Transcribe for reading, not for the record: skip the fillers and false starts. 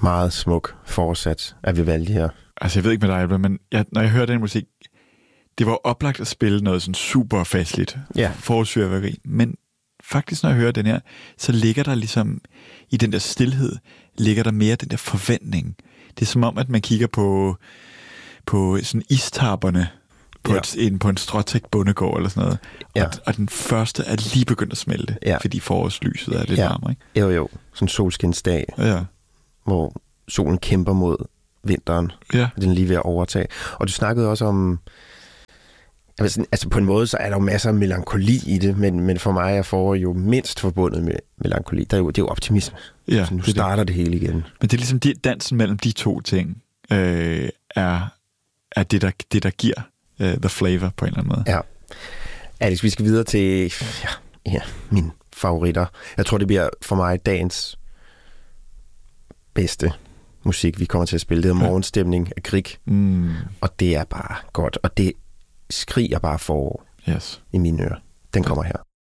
meget smuk forsats af Vivaldi her. Altså, jeg ved ikke med dig, men når jeg hører den musik, det var oplagt at spille noget sådan super festligt. Ja. Forsyrværkeri. Men faktisk, når jeg hører den her, så ligger der ligesom, i den der stilhed, ligger der mere den der forventning. Det er som om, at man kigger på sådan istapperne på en stråtæk bondegård eller sådan noget. Ja. Og den første er lige begyndt at smelte, fordi forårslyset er lidt varmere, ikke? Jo. Sådan en solskinsdag, hvor solen kæmper mod vinteren. Ja. Den er lige ved at overtage. Og du snakkede også om... Altså på en måde, så er der jo masser af melankoli i det, men for mig er forår jo mindst forbundet med melankoli. Det er jo optimisme. Ja, så nu starter det hele igen. Men det er ligesom dansen mellem de to ting, er det, der giver the flavor på en eller anden måde. Ja. Alex, vi skal videre til mine favoritter. Jeg tror, det bliver for mig dagens bedste musik, vi kommer til at spille. Det er Morgenstemning af Grieg. Og det er bare godt. Og det skriger bare forår i mine ører. Den kommer her.